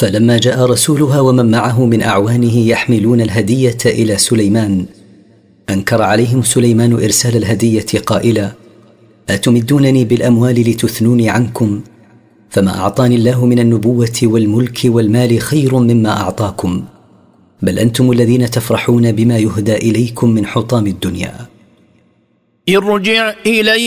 فلما جاء رسولها ومن معه من أعوانه يحملون الهدية إلى سليمان أنكر عليهم سليمان إرسال الهدية قائلا: أتمدونني بالأموال لتثنوني عنكم؟ فما أعطاني الله من النبوة والملك والمال خير مما أعطاكم، بل أنتم الذين تفرحون بما يهدى إليكم من حطام الدنيا. ارجع إلي